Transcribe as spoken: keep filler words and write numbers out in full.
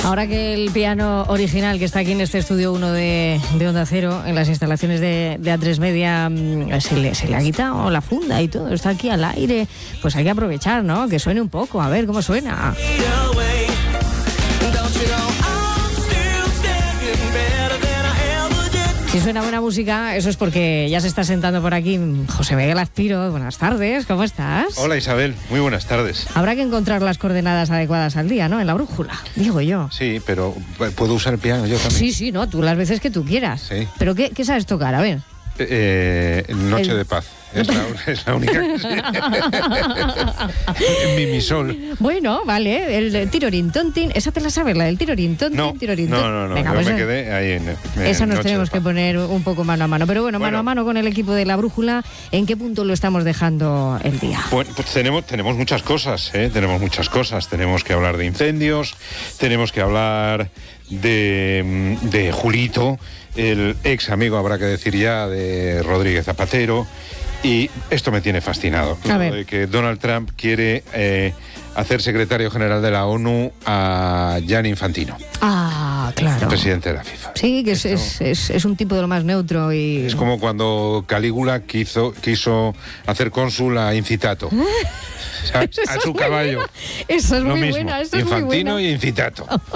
Ahora que el piano original que está aquí en este estudio uno de, de Onda Cero, en las instalaciones de, de A tres Media, se le, se le ha quitado la funda y todo, está aquí al aire, pues hay que aprovechar, ¿no? Que suene un poco, a ver cómo suena. Si suena buena música, eso es porque ya se está sentando por aquí José Miguel Azpiro. Buenas tardes, ¿cómo estás? Hola Isabel, muy buenas tardes. Habrá que encontrar las coordenadas adecuadas al día, ¿no? En la brújula, digo yo. Sí, pero ¿puedo usar el piano yo también? Sí, sí, no, tú las veces que tú quieras. Sí. ¿Pero qué, qué sabes tocar? A ver. Eh, Noche el... de Paz. Es la, es la única que sé. Mi misol. Bueno, vale, el tirorín tontín, esa te la sabes, la del tirorín tontín, no, tirorín no, no, no, Venga, yo pues me quedé ahí en, en esa nos Noche tenemos de Paz. que poner un poco mano a mano. Pero bueno, Bueno, mano a mano con el equipo de la brújula, ¿en qué punto lo estamos dejando el día? Bueno, pues tenemos, tenemos muchas cosas, ¿eh? Tenemos muchas cosas. Tenemos que hablar de incendios, tenemos que hablar de, de Julito, el ex amigo, habrá que decir ya, de Rodríguez Zapatero. Y esto me tiene fascinado, lo de que Donald Trump quiere eh, hacer secretario general de la ONU a Gianni Infantino. Ah, claro. Presidente de la FIFA. Sí, que es, esto, es, es, es un tipo de lo más neutro y... Es como cuando Calígula quiso, quiso hacer cónsul a Incitato. A, a su caballo. Eso es lo muy mismo, buena, eso es muy Infantino buena. y Incitato.